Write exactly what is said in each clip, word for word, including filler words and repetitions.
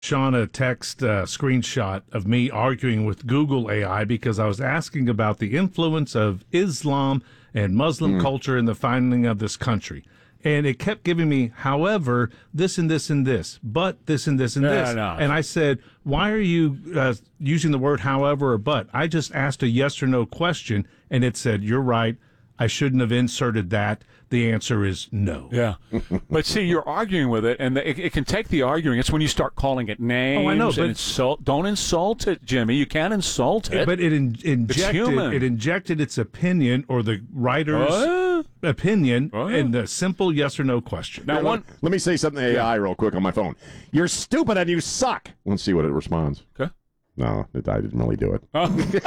Sean a text uh, screenshot of me arguing with Google A I because I was asking about the influence of Islam and Muslim mm. culture in the founding of this country. And it kept giving me, however, this and this and this, but this and this and no, this. No. And I said, why are you uh, using the word however or but? I just asked a yes or no question, and it said, you're right. I shouldn't have inserted that. The answer is no. Yeah. But see, you're arguing with it, and it, it can take the arguing. It's when you start calling it names. Oh, I know, but and insult. Don't insult it, Jimmy. You can't insult it. But it in, injected it's it injected its opinion or the writer's uh, opinion uh, in the simple yes or no question. Now, one, let me say something to A I real quick on my phone. You're stupid and you suck. Let's see what it responds. Okay. No, it, I didn't really do it. Oh.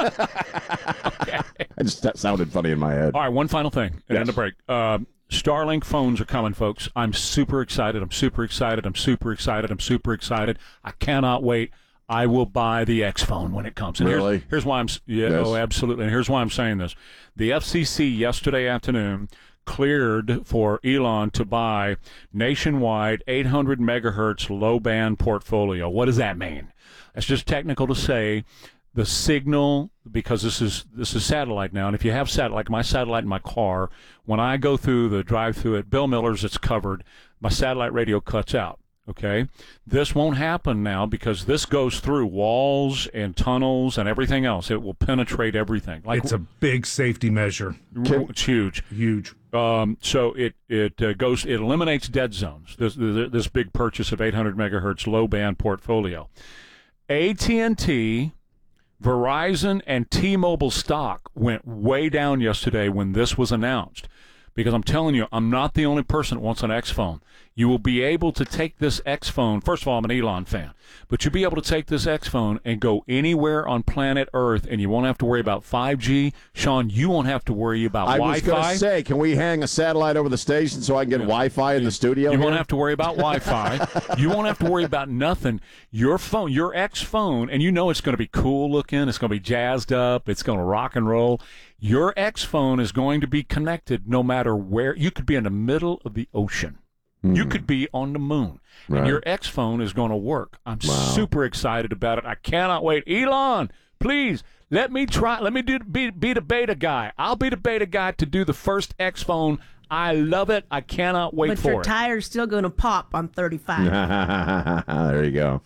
Okay. I just that sounded funny in my head. All right, one final thing, and yes. end the break. Uh, Starlink phones are coming, folks. I'm super excited. I'm super excited. I'm super excited. I'm super excited. I cannot wait. I will buy the X phone when it comes. And really? Here's, here's why I'm. Yeah. Yes. Oh, absolutely. And here's why I'm saying this. The F C C yesterday afternoon cleared for Elon to buy nationwide eight hundred megahertz low band portfolio. What does that mean? That's just technical to say the signal, because this is this is satellite now, and if you have satellite, like my satellite in my car, when I go through the drive-through at Bill Miller's, it's covered, my satellite radio cuts out, okay? This won't happen now because this goes through walls and tunnels and everything else. It will penetrate everything. Like, it's a big safety measure. It's huge. Huge. Um, so it it uh, goes, it eliminates dead zones, this, this big purchase of eight hundred megahertz low-band portfolio. A T and T, Verizon, and T-Mobile stock went way down yesterday when this was announced. Because I'm telling you, I'm not the only person that wants an X phone. You will be able to take this X phone. First of all, I'm an Elon fan. But you'll be able to take this X phone and go anywhere on planet Earth, and you won't have to worry about five G. Sean, you won't have to worry about I Wi-Fi. I was going to say, can we hang a satellite over the station so I can get yeah. Wi-Fi in the studio? You here? won't have to worry about Wi-Fi. You won't have to worry about nothing. Your phone, your X phone, and you know it's going to be cool looking. It's going to be jazzed up. It's going to rock and roll. Your X phone is going to be connected no matter where. You could be in the middle of the ocean. Mm. You could be on the moon. Right. And your X phone is going to work. I'm wow. super excited about it. I cannot wait. Elon, please, let me try. Let me do be, be the beta guy. I'll be the beta guy to do the first X phone. I love it. I cannot wait but for it. But your tire's still going to pop on thirty-five. There you go.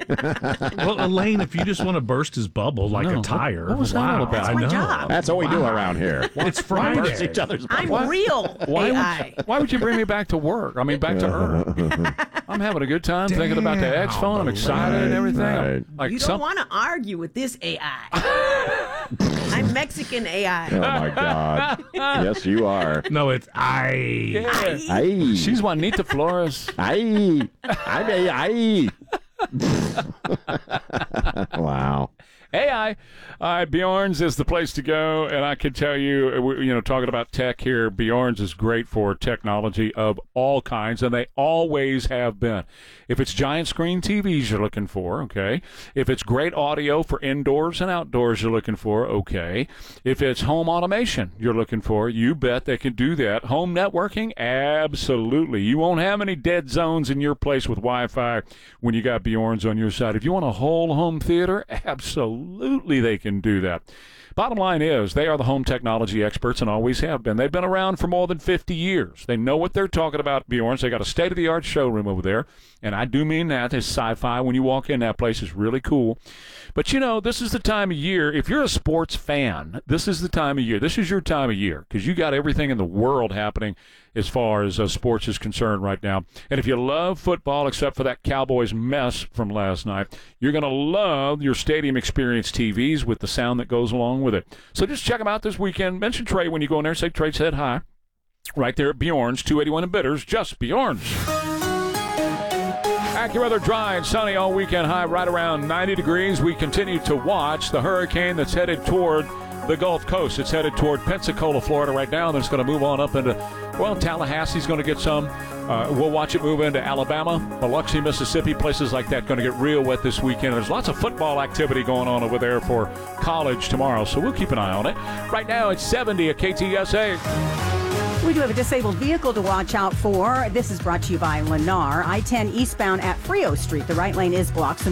Well, Elaine, if you just want to burst his bubble like no, a tire, what, what was wow, that all about? That's my I know. job. That's what we wow. do around here. It's Friday. Each other's I'm why, real why A I. Would, why would you bring me back to work? I mean, back to Earth. I'm having a good time Damn, thinking about the X phone. I'm excited right, and everything. Right. Like you don't some... want to argue with this A I. I'm Mexican A I. Oh, my God. Yes, you are. No, it's I. Yeah. Aye. She's Juanita Flores. Aye. I'm A I. Wow. A I. All right, Bjorn's is the place to go, and I can tell you, you know, talking about tech here, Bjorn's is great for technology of all kinds, and they always have been. If it's giant screen T Vs you're looking for, okay. If it's great audio for indoors and outdoors you're looking for, okay. If it's home automation you're looking for, you bet they can do that. Home networking, absolutely. You won't have any dead zones in your place with Wi-Fi when you got Bjorn's on your side. If you want a whole home theater, absolutely. Absolutely, they can do that. Bottom line is, they are the home technology experts and always have been. They've been around for more than fifty years. They know what they're talking about, Bjorn's. They got a state-of-the-art showroom over there, and I do mean that. It's sci-fi. When you walk in, that place is really cool. But, you know, this is the time of year. If you're a sports fan, this is the time of year. This is your time of year because you got everything in the world happening as far as uh, sports is concerned right now. And if you love football, except for that Cowboys mess from last night, you're going to love your Stadium Experience T Vs with the sound that goes along with it. So just check them out this weekend. Mention Trey when you go in there. Say Trey said hi. Right there at Bjorn's, two eighty-one and Bitters, just Bjorn's. AccuWeather dry and sunny all weekend, high right around ninety degrees. We continue to watch the hurricane that's headed toward the Gulf Coast. It's headed toward Pensacola, Florida right now, and it's going to move on up into, well, Tallahassee's going to get some. Uh, we'll watch it move into Alabama, Biloxi, Mississippi, places like that going to get real wet this weekend. There's lots of football activity going on over there for college tomorrow, so we'll keep an eye on it. Right now, it's seventy at K T S A. We do have a disabled vehicle to watch out for. This is brought to you by Lennar. I ten eastbound at Frio Street. The right lane is blocked. So